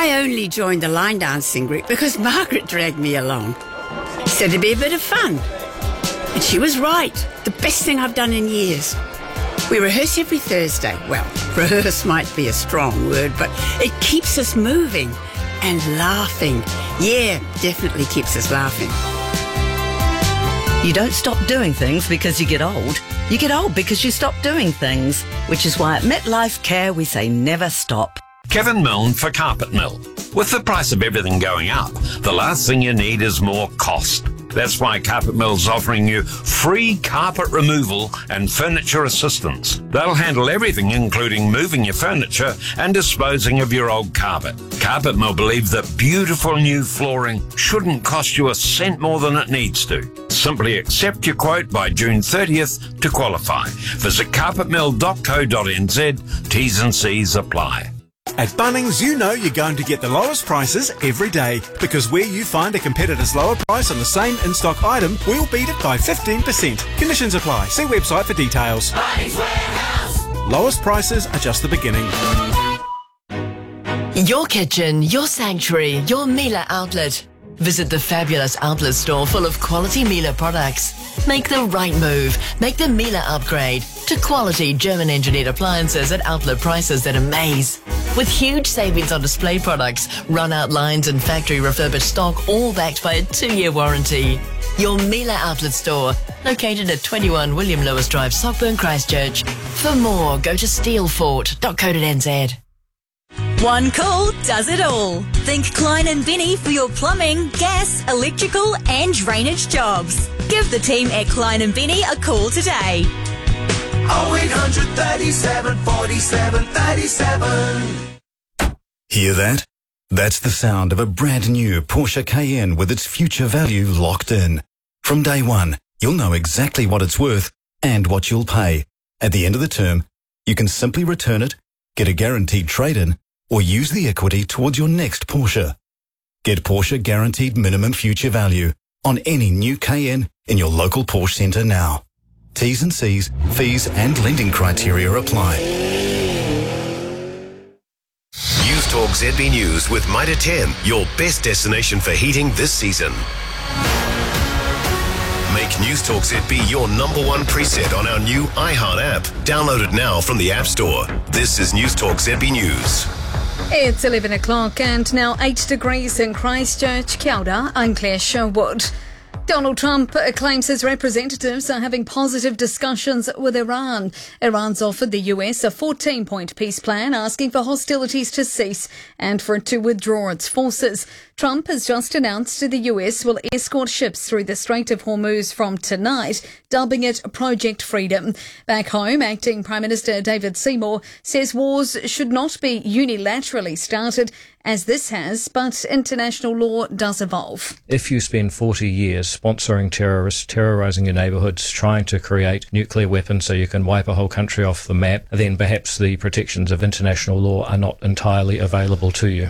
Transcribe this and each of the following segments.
I only joined the line dancing group because Margaret dragged me along. Said it'd be a bit of fun. And she was right. The best thing I've done in years. We rehearse every Thursday. Well, rehearse might be a strong word, but it keeps us moving and laughing. Yeah, definitely keeps us laughing. You don't stop doing things because you get old. You get old because you stop doing things, which is why at MetLife Care we say never stop. Kevin Milne for Carpet Mill. With the price of everything going up, the last thing you need is more cost. That's why Carpet Mill's offering you free carpet removal and furniture assistance. They'll handle everything, including moving your furniture and disposing of your old carpet. Carpet Mill believe that beautiful new flooring shouldn't cost you a cent more than it needs to. Simply accept your quote by June 30th to qualify. Visit carpetmill.co.nz. T's and C's apply. At Bunnings, you know you're going to get the lowest prices every day, because where you find a competitor's lower price on the same in-stock item, we'll beat it by 15%. Conditions apply. See website for details. Bunnings Warehouse. Lowest prices are just the beginning. Your kitchen, your sanctuary, your Miele outlet. Visit the fabulous outlet store full of quality Miele products. Make the right move. Make the Miele upgrade to quality German-engineered appliances at outlet prices that amaze. With huge savings on display products, run-out lines and factory refurbished stock, all backed by a 2-year warranty. Your Miele outlet store, located at 21 William Lewis Drive, Sockburn, Christchurch. For more, go to steelfort.co.nz. One call does it all. Think Klein & Benny for your plumbing, gas, electrical and drainage jobs. Give the team at Klein & Benny a call today. 0800 37 47 37. Hear that? That's the sound of a brand new Porsche Cayenne with its future value locked in. From day one, you'll know exactly what it's worth and what you'll pay. At the end of the term, you can simply return it, get a guaranteed trade-in, or use the equity towards your next Porsche. Get Porsche Guaranteed Minimum Future Value on any new Cayenne in your local Porsche centre now. T's and C's, fees and lending criteria apply. News Talk ZB News with Mitre 10, your best destination for heating this season. Make News Talk ZB your #1 preset on our new iHeart app. Download it now from the App Store. This is News Talk ZB News. It's 11 o'clock and now 8 degrees in Christchurch. Kia ora, I'm Claire Sherwood. Donald Trump claims his representatives are having positive discussions with Iran. Iran's offered the US a 14-point peace plan asking for hostilities to cease and for it to withdraw its forces. Trump has just announced the US will escort ships through the Strait of Hormuz from tonight, dubbing it Project Freedom. Back home, Acting Prime Minister David Seymour says wars should not be unilaterally started, as this has, but international law does evolve. If you spend 40 years sponsoring terrorists, terrorising your neighbourhoods, trying to create nuclear weapons so you can wipe a whole country off the map, then perhaps the protections of international law are not entirely available to you.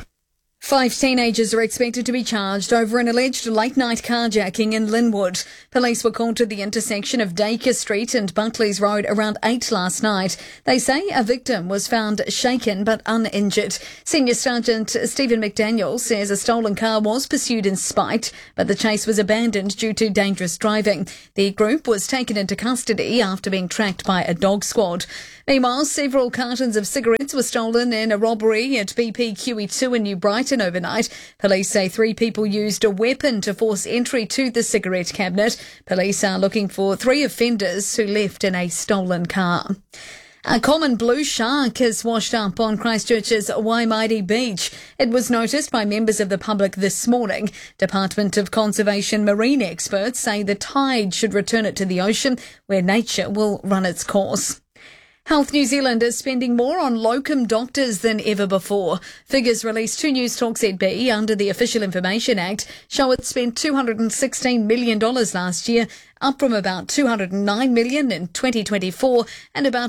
5 teenagers are expected to be charged over an alleged late-night carjacking in Linwood. Police were called to the intersection of Dacre Street and Buckley's Road around 8 last night. They say a victim was found shaken but uninjured. Senior Sergeant Stephen McDaniel says a stolen car was pursued in spite, but the chase was abandoned due to dangerous driving. The group was taken into custody after being tracked by a dog squad. Meanwhile, several cartons of cigarettes were stolen in a robbery at BPQE2 in New Brighton overnight. Police say 3 people used a weapon to force entry to the cigarette cabinet. Police are looking for 3 offenders who left in a stolen car. A common blue shark has washed up on Christchurch's Waimairi Beach. It was noticed by members of the public this morning. Department of Conservation marine experts say the tide should return it to the ocean, where nature will run its course. Health New Zealand is spending more on locum doctors than ever before. Figures released to News Talk ZB under the Official Information Act show it spent $216 million last year, up from about $209 million in 2024 and about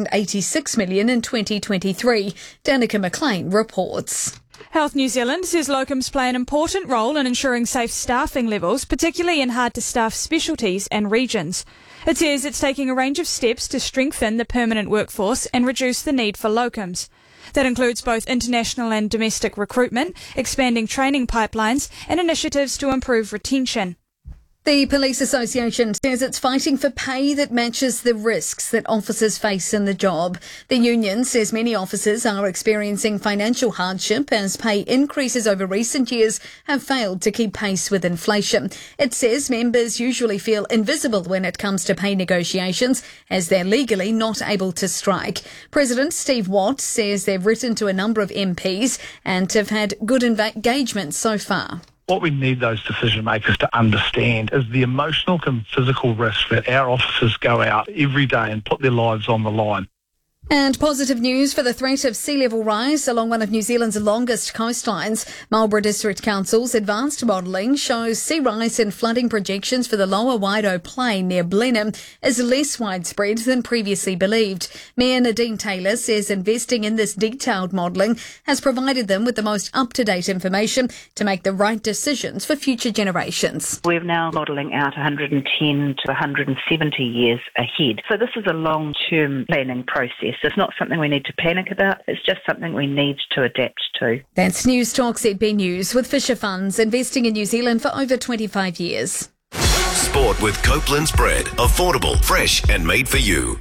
$186 million in 2023. Danica McLean reports. Health New Zealand says locums play an important role in ensuring safe staffing levels, particularly in hard-to-staff specialties and regions. It says it's taking a range of steps to strengthen the permanent workforce and reduce the need for locums. That includes both international and domestic recruitment, expanding training pipelines, and initiatives to improve retention. The Police Association says it's fighting for pay that matches the risks that officers face in the job. The union says many officers are experiencing financial hardship as pay increases over recent years have failed to keep pace with inflation. It says members usually feel invisible when it comes to pay negotiations as they're legally not able to strike. President Steve Watt says they've written to a number of MPs and have had good engagement so far. What we need those decision makers to understand is the emotional and physical risk that our officers go out every day and put their lives on the line. And positive news for the threat of sea level rise along one of New Zealand's longest coastlines. Marlborough District Council's advanced modelling shows sea rise and flooding projections for the lower Waido Plain near Blenheim is less widespread than previously believed. Mayor Nadine Taylor says investing in this detailed modelling has provided them with the most up-to-date information to make the right decisions for future generations. We're now modelling out 110 to 170 years ahead. So this is a long-term planning process. It's not something we need to panic about. It's just something we need to adapt to. That's News Talk ZB News with Fisher Funds, investing in New Zealand for over 25 years. Sport with Copeland's bread. Affordable, fresh and made for you.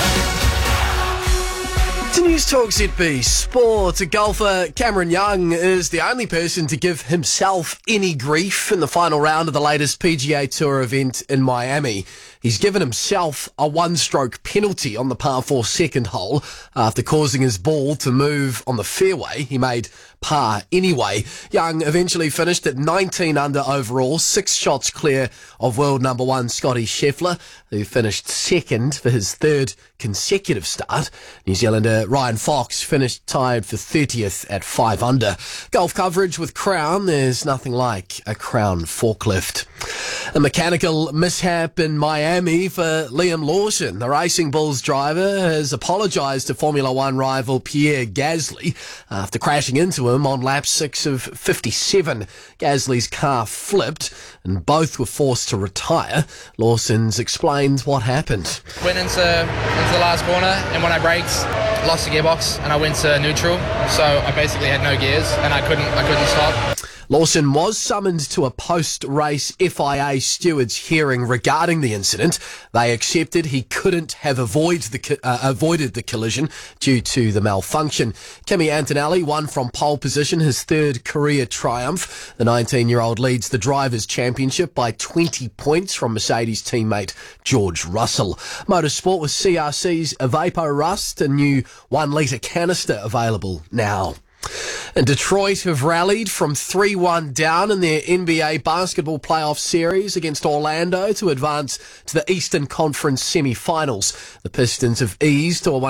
To News Talk ZB Sport, golfer Cameron Young is the only person to give himself any grief in the final round of the latest PGA Tour event in Miami. He's given himself a one-stroke penalty on the par 4 second hole after causing his ball to move on the fairway. He made par anyway. Young eventually finished at 19 under overall, 6 shots clear of world number 1 Scotty Scheffler, who finished second for his third consecutive start. New Zealander Ryan Fox finished tied for 30th at 5 under. Golf coverage with Crown. There's nothing like a Crown forklift. A mechanical mishap in Miami for Liam Lawson. The Racing Bulls driver has apologised to Formula One rival Pierre Gasly after crashing into him on lap 6 of 57. Gasly's car flipped and both were forced to retire. Lawson's explained what happened. Went into the last corner, and when I braked, lost the gearbox and I went to neutral, so I basically had no gears and I couldn't stop. Lawson was summoned to a post-race FIA stewards hearing regarding the incident. They accepted he couldn't have avoided the collision due to the malfunction. Kimi Antonelli won from pole position, his third career triumph. The 19-year-old leads the Drivers' Championship by 20 points from Mercedes teammate George Russell. Motorsport with CRC's Vapo Rust, a new 1-litre canister available now. And Detroit have rallied from 3-1 down in their NBA basketball playoff series against Orlando to advance to the Eastern Conference semi-finals. The Pistons have eased to a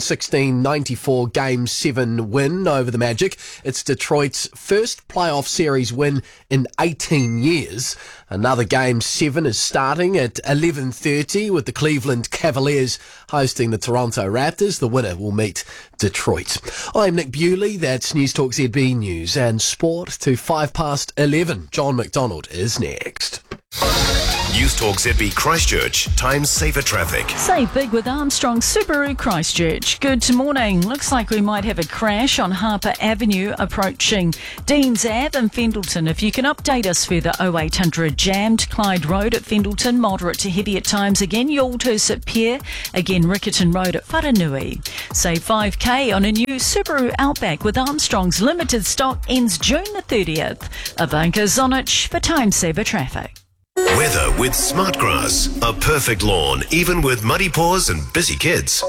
116-94 Game 7 win over the Magic. It's Detroit's first playoff series win in 18 years. Another Game 7 is starting at 11:30 with the Cleveland Cavaliers hosting the Toronto Raptors. The winner will meet Detroit. I'm Nick Bewley. That's News Talk ZB News and Sport to 11:05. John McDonald is next. News Talk ZB Christchurch. Time saver traffic. Save big with Armstrong Subaru Christchurch. Good morning. Looks like we might have a crash on Harper Avenue approaching Deans Ave in Fendleton. If you can update us further, 0800 jammed. Clyde Road at Fendleton, moderate to heavy at times again. Youlthurst at Pier. Again, Riccarton Road at Whanganui. Save 5k on a new Subaru Outback with Armstrong's limited stock ends June the 30th. Ivanka Zonich for Time Saver Traffic. Weather with Smartgrass. A perfect lawn, even with muddy paws and busy kids.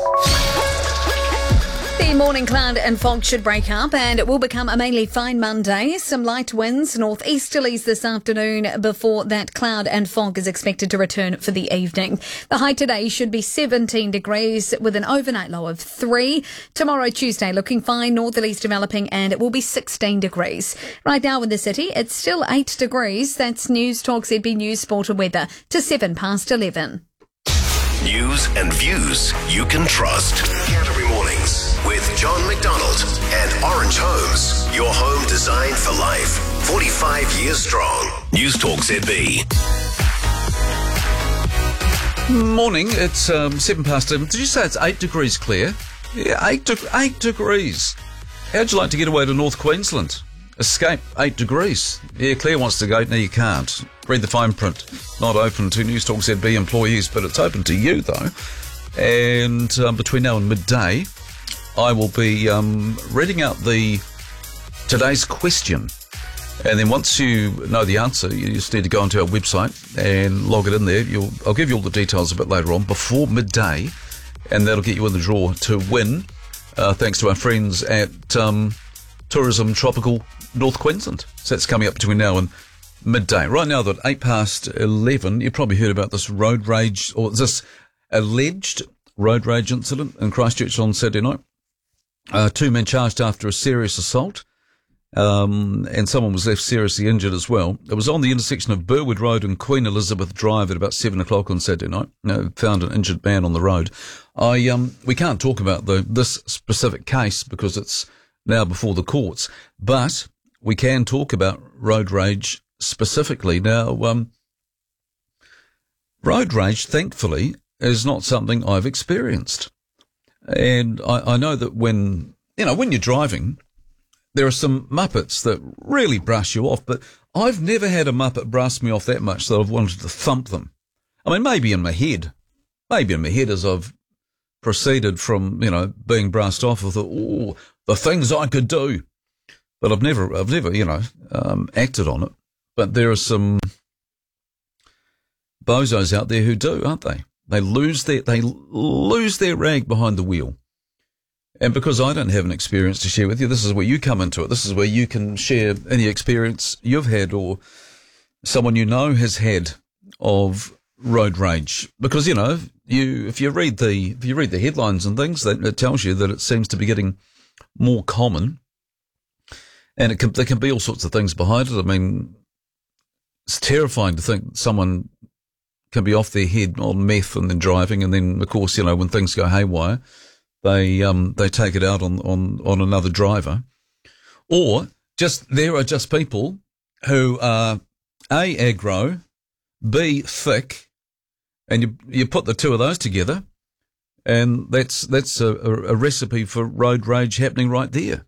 The morning cloud and fog should break up and it will become a mainly fine Monday. Some light winds, northeasterlies this afternoon before that cloud and fog is expected to return for the evening. The high today should be 17 degrees with an overnight low of 3. Tomorrow, Tuesday, looking fine, northerlies developing and it will be 16 degrees. Right now in the city, it's still 8 degrees. That's News Talk ZB News Sport and Weather to 11:11. News and views you can trust. Canterbury Mornings with John McDonald and Orange Homes. Your home designed for life. 45 years strong. News Talk ZB. Morning, it's 11:07. Did you say it's 8 degrees clear? Yeah, 8 degrees. How'd you like to get away to North Queensland? Escape 8 degrees. Yeah, Claire wants to go. No, you can't. Read the fine print. Not open to News Talk ZB employees, but it's open to you, though. And between now and midday, I will be reading out today's question. And then once you know the answer, you just need to go onto our website and log it in there. I'll give you all the details a bit later on, before midday, and that'll get you in the draw to win, thanks to our friends at Tourism Tropical North Queensland. So that's coming up between now and midday. Right now, at 11:08, you've probably heard about this road rage, or this alleged road rage incident in Christchurch on Saturday night. 2 men charged after a serious assault. And someone was left seriously injured as well. It was on the intersection of Burwood Road and Queen Elizabeth Drive at about 7 o'clock on Saturday night. Found an injured man on the road. We can't talk about this specific case because it's now before the courts, but we can talk about road rage specifically. Now, road rage, thankfully, is not something I've experienced. And I know that when you're driving, there are some Muppets that really brush you off, but I've never had a Muppet brush me off that much that I've wanted to thump them. I mean, maybe in my head as I've proceeded from, being brushed off, I thought, the things I could do. But I've never, acted on it. But there are some bozos out there who do, aren't they? They lose their rag behind the wheel. And because I don't have an experience to share with you, this is where you come into it. This is where you can share any experience you've had or someone you know has had of road rage. Because, if you read the headlines and things, it tells you that it seems to be getting more common. And there can be all sorts of things behind it. I mean, it's terrifying to think someone can be off their head on meth and then driving, and then, of course, when things go haywire, they take it out on another driver. Or there are just people who are A, aggro, B, thick, and you put the two of those together, and that's a recipe for road rage happening right there.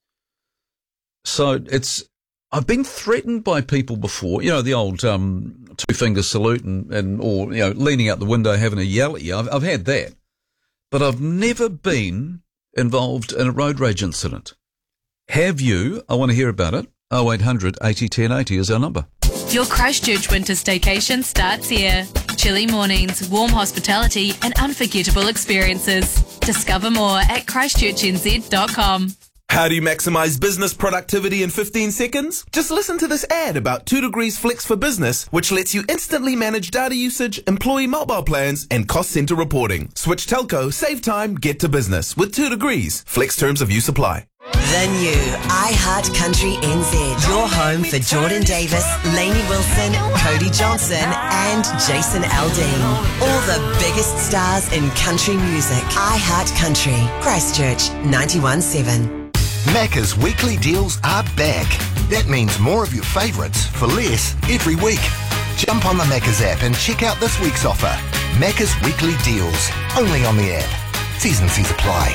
So I've been threatened by people before, the old two-finger salute or leaning out the window having a yell at you. I've had that. But I've never been involved in a road rage incident. Have you? I want to hear about it. 0800 80 10 80 is our number. Your Christchurch winter staycation starts here. Chilly mornings, warm hospitality and unforgettable experiences. Discover more at christchurchnz.com. How do you maximize business productivity in 15 seconds? Just listen to this ad about 2 Degrees Flex for Business, which lets you instantly manage data usage, employee mobile plans, and cost center reporting. Switch telco, save time, get to business with 2 Degrees. Flex terms of use apply. The new iHeart Country NZ. Your home for Jordan Davis, Lainey Wilson, Cody Johnson, and Jason Aldean. All the biggest stars in country music. iHeart Country, Christchurch 91.7. Macca's weekly deals are back. That means more of your favourites for less every week. Jump on the Macca's app and check out this week's offer. Macca's weekly deals, only on the app. T's and C's apply.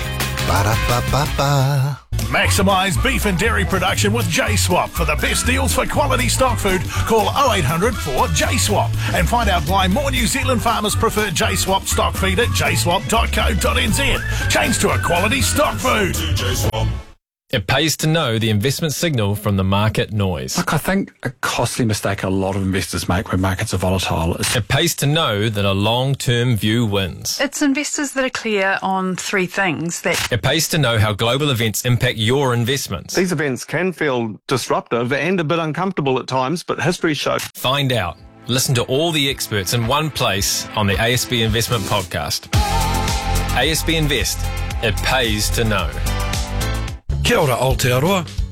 Ba-da-ba-ba-ba. Maximise beef and dairy production with J-Swap. For the best deals for quality stock food, call 0800 4J-Swap and find out why more New Zealand farmers prefer J-Swap stock feed at jswap.co.nz. Change to a quality stock food. J-Swap. It pays to know the investment signal from the market noise. Look, I think a costly mistake a lot of investors make when markets are volatile is... It pays to know that a long-term view wins. It's investors that are clear on 3 things. It pays to know how global events impact your investments. These events can feel disruptive and a bit uncomfortable at times, but history shows... Find out. Listen to all the experts in one place on the ASB Investment Podcast. ASB Invest. It pays to know. Kia ora Aotearoa.